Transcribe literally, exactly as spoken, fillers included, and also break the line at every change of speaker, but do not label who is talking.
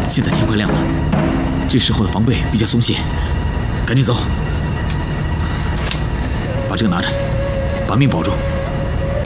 现在天快亮了，这时候的防备比较松懈，赶紧走。把这个拿着，把命保住。